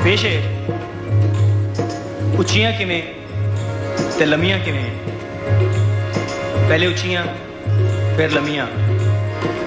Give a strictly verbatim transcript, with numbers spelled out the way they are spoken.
ਪੇਸ਼ ਹੈ ਉੱਚੀਆਂ ਕਿਵੇਂ ਤੇ ਲੰਮੀਆਂ ਕਿਵੇਂ। ਪਹਿਲੇ ਉੱਚੀਆਂ ਫਿਰ ਲੰਮੀਆਂ।